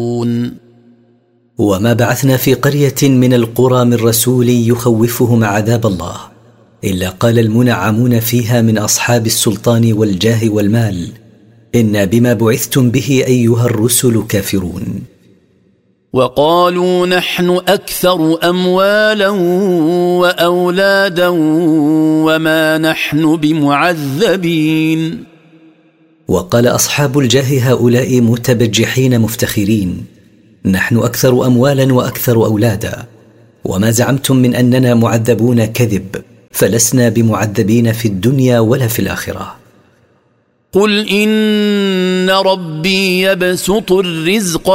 وما بعثنا في قرية من القرى من رسول يخوفهم عذاب الله إلا قال المنعمون فيها من أصحاب السلطان والجاه والمال إنا بما بعثتم به أيها الرسل كافرون. وقالوا نحن أكثر أموالا وأولادا وما نحن بمعذبين. وقال أصحاب الجاه هؤلاء متبجحين مفتخرين نحن أكثر أموالا وأكثر أولادا وما زعمتم من أننا معذبون كذب فلسنا بمعذبين في الدنيا ولا في الآخرة. قل إن ربي يبسط الرزق